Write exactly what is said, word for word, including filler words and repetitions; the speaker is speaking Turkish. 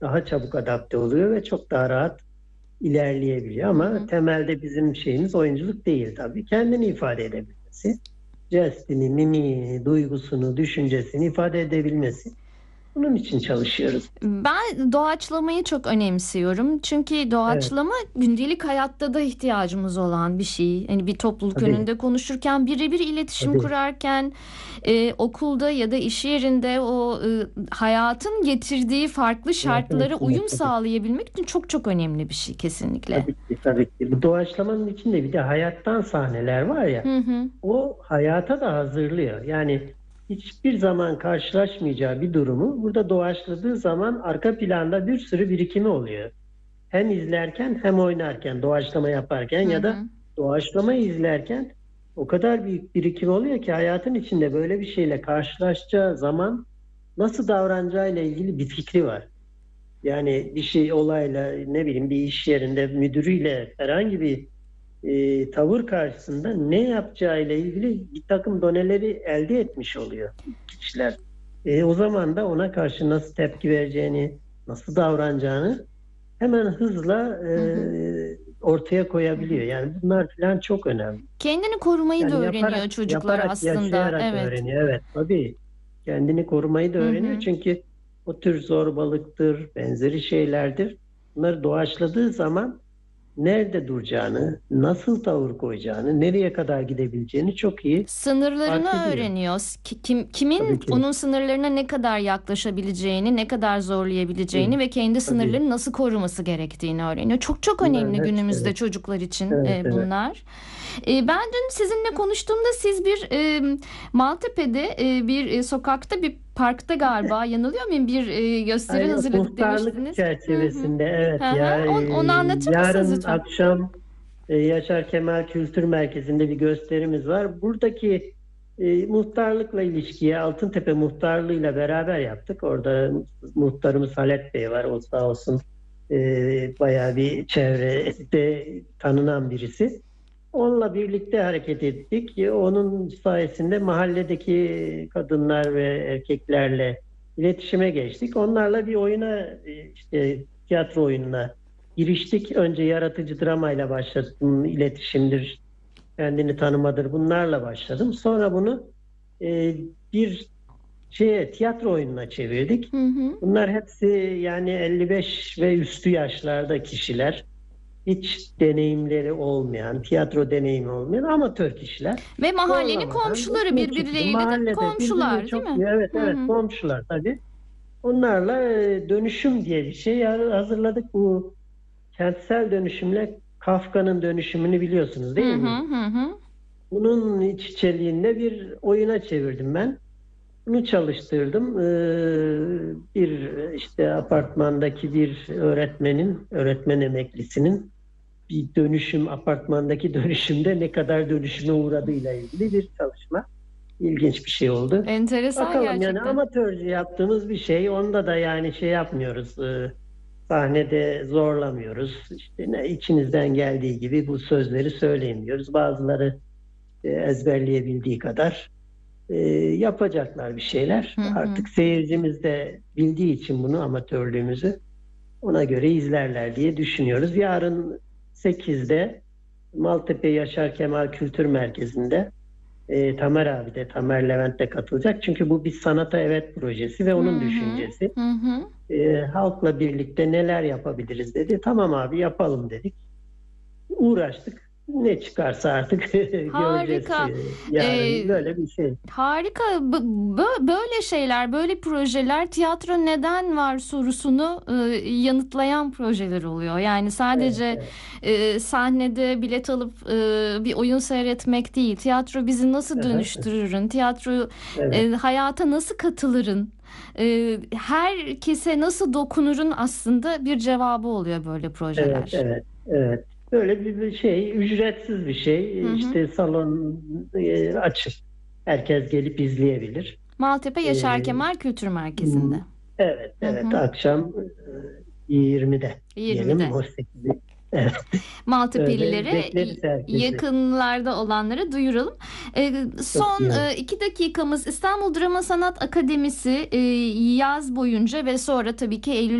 daha çabuk adapte oluyor ve çok daha rahat ilerleyebiliyor. Hı Ama hı. temelde bizim şeyimiz oyunculuk değil tabii. Kendini ifade edebilmesi, jestini, mimiğini, duygusunu, düşüncesini ifade edebilmesi. Bunun için çalışıyoruz. Ben doğaçlamayı çok önemsiyorum. Çünkü Evet, doğaçlama gündelik hayatta da ihtiyacımız olan bir şey. Hani bir topluluk tabii, önünde konuşurken, birebir iletişim tabii. kurarken, e, okulda ya da iş yerinde o e, hayatın getirdiği farklı Hayatın şartlara içinde uyum tabii. sağlayabilmek için çok çok önemli bir şey kesinlikle. Tabii ki, tabii ki. Bu doğaçlamanın içinde bir de hayattan sahneler var ya, Hı hı. o hayata da hazırlıyor. Yani hiçbir zaman karşılaşmayacağı bir durumu burada doğaçladığı zaman arka planda bir sürü birikimi oluyor. Hem izlerken hem oynarken, doğaçlama yaparken Hı ya da hı. doğaçlamayı izlerken o kadar büyük birikim oluyor ki hayatın içinde böyle bir şeyle karşılaşacağı zaman nasıl davranacağıyla ilgili bir fikri var. Yani bir şey olayla ne bileyim bir iş yerinde müdürüyle herhangi bir e, tavır karşısında ne yapacağıyla ilgili bir takım doneleri elde etmiş oluyor kişiler. E, o zaman da ona karşı nasıl tepki vereceğini, nasıl davranacağını hemen hızla e, Hı hı. ortaya Hı koyabiliyor. hı. Yani bunlar falan çok önemli. Kendini korumayı da Yani öğreniyor yaparak çocuklar yaparak aslında. yaşayarak Evet. öğreniyor. Evet, tabii. Kendini korumayı da Hı öğreniyor. hı. Çünkü o tür zorbalıktır, benzeri şeylerdir. Bunları doğaçladığı zaman nerede duracağını, nasıl tavır koyacağını, nereye kadar gidebileceğini çok iyi Sınırlarını fark ediyor. öğreniyor. Ki- Kim, kimin Tabii ki. onun sınırlarına ne kadar yaklaşabileceğini, ne kadar Hı, zorlayabileceğini ve kendi tabii. sınırlarını nasıl koruması gerektiğini öğreniyor. Çok çok Bunların önemli hepsi günümüzde evet. çocuklar için Evet, e, evet. bunlar. E, ben dün sizinle konuştuğumda siz bir e, Maltepe'de e, bir e, sokakta bir parkta galiba yanılıyor muyum bir e, gösteri Ay, yok, hazırladık muhtarlık demiştiniz. Hı hı. çerçevesinde evet Hı hı. ya, e, On- Onu anlatır mısınız yarın lütfen? akşam e, Yaşar Kemal Kültür Merkezi'nde bir gösterimiz var. Buradaki e, muhtarlıkla ilişkiye Altıntepe Muhtarlığı'yla beraber yaptık. Orada muhtarımız Halet Bey var. O sağ olsun e, bayağı bir çevrede tanınan birisi. Onunla birlikte hareket ettik. Onun sayesinde mahalledeki kadınlar ve erkeklerle iletişime geçtik. Onlarla bir oyuna, işte tiyatro oyununa giriştik. Önce yaratıcı dramayla başladım. İletişimdir, kendini tanımadır bunlarla başladım. Sonra bunu e, bir şeye tiyatro oyununa çevirdik. Hı hı. Bunlar hepsi yani elli beş ve üstü yaşlarda kişiler, hiç deneyimleri olmayan, tiyatro deneyimi olmayan amatör kişiler Ve mahallenin zorlamadan komşuları etkinlik çıktı. birbirleriyle de Mahallede birbirine komşular, değil çok mi? evet Hı evet hı. komşular tabii. Onlarla e, dönüşüm diye bir şey hazırladık. Bu kentsel dönüşümle Kafka'nın dönüşümünü biliyorsunuz Hı değil hı mi? hı hı. Bunun iç içeriğinde bir oyuna çevirdim ben. Bunu çalıştırdım. Ee, bir işte apartmandaki bir öğretmenin, öğretmen emeklisinin bir dönüşüm, apartmandaki dönüşümde ne kadar dönüşüme uğradığıyla ilgili bir çalışma. İlginç bir şey oldu. Enteresan Bakalım yani gerçekten. amatörce yaptığımız bir şey. Onda da yani şey yapmıyoruz. E, sahnede zorlamıyoruz. İşte ne içinizden geldiği gibi bu sözleri söyleyin diyoruz. Bazıları e, ezberleyebildiği kadar e, yapacaklar bir şeyler. Hı hı. Artık seyircimiz de bildiği için bunu amatörlüğümüzü ona göre izlerler diye düşünüyoruz. Yarın sekizde Maltepe Yaşar Kemal Kültür Merkezi'nde e, Tamer abi de, Tamer Levent de katılacak. Çünkü bu bir sanata evet projesi ve Hı onun hı. düşüncesi. Hı hı. E, halkla birlikte neler yapabiliriz dedi. Tamam abi yapalım dedik. Uğraştık. Ne çıkarsa artık göreceğiz Harika. e, yarın. Ee, Böyle bir şey. Harika. B- bö- böyle şeyler, böyle projeler tiyatro neden var sorusunu e, yanıtlayan projeler oluyor. Yani Evet, sadece evet, e, sahnede bilet alıp e, bir oyun seyretmek değil. Tiyatro bizi nasıl aha, dönüştürürün? Tiyatro evet, e, hayata nasıl katılırın? E, herkese nasıl dokunurun aslında bir cevabı oluyor böyle evet, projeler. evet, evet. Böyle bir, bir şey, ücretsiz bir Hı şey. hı. İşte salon e, açık. Herkes gelip izleyebilir. Maltepe Yaşar E, Kemal Kültür Hmm, Merkezi'nde. Evet, Hı evet. hı. Akşam e, yirmide diyelim. yirmide. O sekizi. Evet, öyle Maltepe'lilere bekleriz herkesi. yakınlarda olanlara duyuralım. Ee, Çok son iyi olur. e, iki dakikamız İstanbul Drama Sanat Akademisi e, yaz boyunca ve sonra tabii ki Eylül